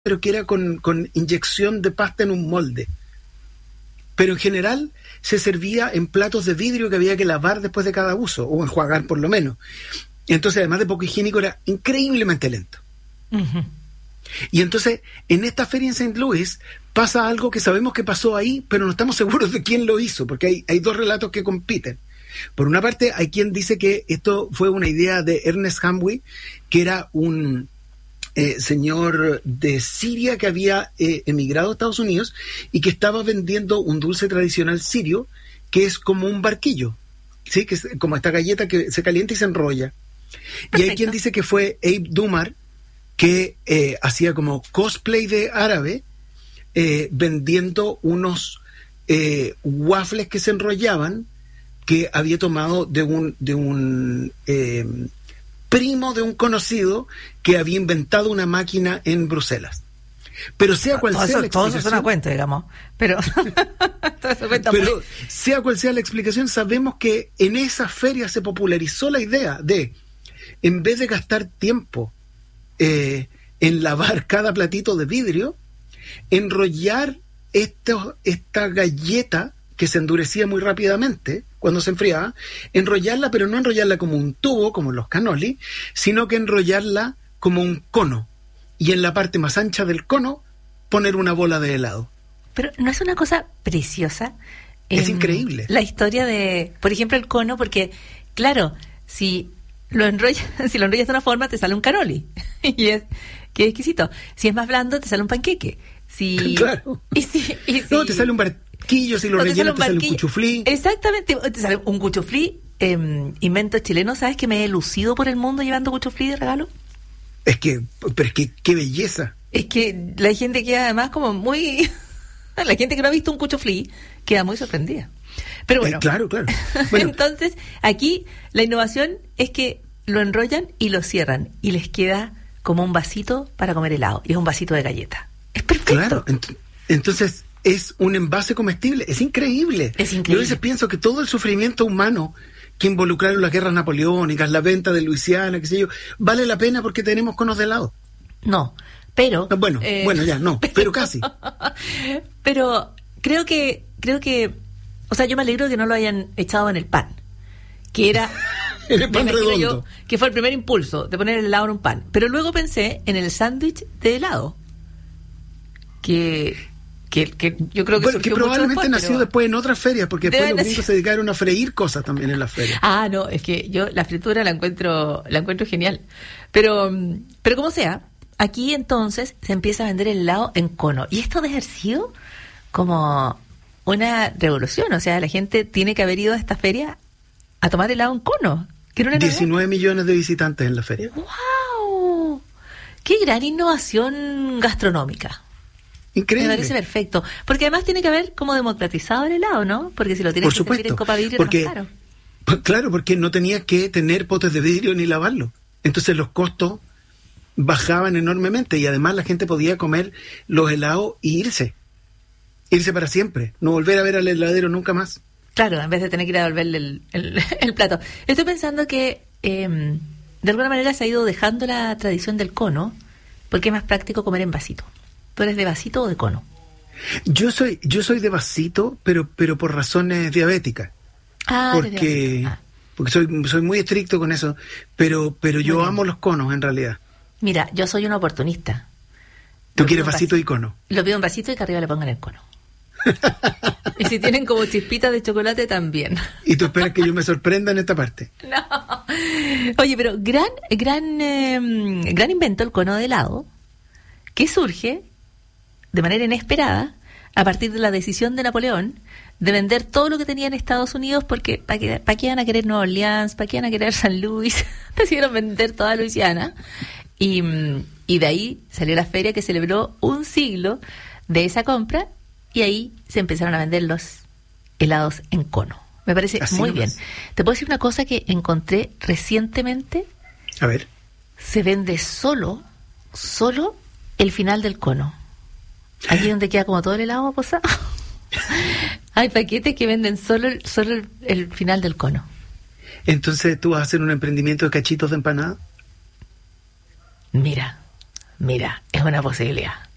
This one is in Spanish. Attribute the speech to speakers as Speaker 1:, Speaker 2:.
Speaker 1: pero que era con inyección de pasta en un molde. Pero en general se servía en platos de vidrio que había que lavar después de cada uso, o enjuagar por lo menos. Entonces, además de poco higiénico, era increíblemente lento.
Speaker 2: Uh-huh.
Speaker 1: Y entonces, en esta feria en St. Louis, pasa algo que sabemos que pasó ahí, pero no estamos seguros de quién lo hizo, porque hay dos relatos que compiten. Por una parte, hay quien dice que esto fue una idea de Ernest Hamwi, que era un señor de Siria que había emigrado a Estados Unidos y que estaba vendiendo un dulce tradicional sirio, que es como un barquillo, ¿sí? Que es como esta galleta que se calienta y se enrolla. Perfecto. Y hay quien dice que fue Abe Dumar, que hacía como cosplay de árabe, vendiendo unos waffles que se enrollaban, que había tomado de un primo de un conocido que había inventado una máquina en Bruselas. Pero sea cual sea la explicación...
Speaker 2: Todo eso suena cuento, digamos. Pero,
Speaker 1: pero sea cual sea la explicación, sabemos que en esa feria se popularizó la idea de, en vez de gastar tiempo en lavar cada platito de vidrio, enrollar esta galleta que se endurecía muy rápidamente cuando se enfriaba, enrollarla, pero no enrollarla como un tubo, como los cannoli, sino que enrollarla como un cono, y en la parte más ancha del cono poner una bola de helado.
Speaker 2: Pero ¿no es una cosa preciosa?
Speaker 1: Es increíble.
Speaker 2: La historia de, por ejemplo, el cono, porque, claro, si lo enrollas de una forma, te sale un cannoli. Y es, qué exquisito. Si es más blando, te sale un panqueque.
Speaker 1: Claro. No, te sale un barquillo, si lo rellenas te sale un cuchuflí.
Speaker 2: Exactamente, te sale un cuchuflí, invento chileno. ¿Sabes que me he lucido por el mundo llevando cuchuflí de regalo?
Speaker 1: Pero es que qué belleza.
Speaker 2: Es que la gente queda además como muy... La gente que no ha visto un cuchuflí queda muy sorprendida. Pero bueno,
Speaker 1: claro. Bueno.
Speaker 2: Entonces, aquí la innovación es que lo enrollan y lo cierran y les queda como un vasito para comer helado. Y es un vasito de galleta. Es perfecto.
Speaker 1: Claro, entonces es un envase comestible. Es increíble. Yo a veces pienso que todo el sufrimiento humano que involucraron las guerras napoleónicas, la venta de Luisiana, qué sé yo, vale la pena porque tenemos conos de helado.
Speaker 2: No, pero...
Speaker 1: Bueno, ya, no, pero casi.
Speaker 2: Pero creo que, o sea, yo me alegro de que no lo hayan echado en el pan, que era...
Speaker 1: en el pan redondo.
Speaker 2: Yo, que fue el primer impulso de poner el helado en un pan. Pero luego pensé en el sándwich de helado, que yo creo que...
Speaker 1: Bueno, que probablemente nació después en otras ferias, porque después los gringos se dedicaron a freír cosas también en las ferias.
Speaker 2: Ah, no, es que yo la fritura la encuentro genial. Pero como sea, aquí entonces se empieza a vender el helado en cono. Y esto debe haber sido como una revolución. O sea, la gente tiene que haber ido a esta feria a tomar helado en cono.
Speaker 1: 19 millones de visitantes en la feria.
Speaker 2: ¡Wow! ¡Qué gran innovación gastronómica!
Speaker 1: Increíble.
Speaker 2: Me parece perfecto. Porque además tiene que haber como democratizado el helado, ¿no? Porque si lo tienes que servir en copa de vidrio es más caro.
Speaker 1: Claro, porque no tenías que tener potes de vidrio ni lavarlo. Entonces los costos bajaban enormemente y además la gente podía comer los helados y irse para siempre, no volver a ver al heladero nunca más.
Speaker 2: Claro, en vez de tener que ir a devolverle el plato. Estoy pensando que de alguna manera se ha ido dejando la tradición del cono, porque es más práctico comer en vasito. ¿Tú eres de vasito o de cono?
Speaker 1: Yo soy de vasito, pero por razones diabéticas. Porque soy muy estricto con eso, pero yo amo los conos en realidad.
Speaker 2: Mira, yo soy una oportunista.
Speaker 1: ¿Tú quieres vasito y cono?
Speaker 2: Lo pido en vasito y que arriba le pongan el cono. Y si tienen como chispitas de chocolate también.
Speaker 1: ¿Y tú esperas que yo me sorprenda en esta parte?
Speaker 2: No. Oye, pero gran invento el cono de helado, que surge de manera inesperada a partir de la decisión de Napoleón de vender todo lo que tenía en Estados Unidos, porque ¿para qué iban a querer Nueva Orleans? ¿Para qué iban a querer San Luis? Decidieron vender toda Luisiana. Y de ahí salió la feria que celebró un siglo de esa compra, y ahí se empezaron a vender los helados en cono. Me parece así muy bien. ¿Te puedo decir una cosa que encontré recientemente?
Speaker 1: A ver.
Speaker 2: Se vende solo el final del cono. Aquí donde queda como todo el helado posado. Hay paquetes que venden solo el final del cono.
Speaker 1: Entonces, ¿tú vas a hacer un emprendimiento de cachitos de empanada?
Speaker 2: Mira, es una posibilidad.